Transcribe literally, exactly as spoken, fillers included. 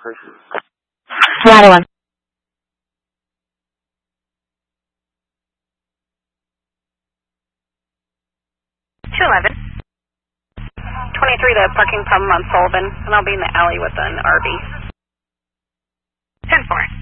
Ladder one. two eleven. twenty-three to parking problem on Sullivan, and I'll be in the alley with an R V. ten four.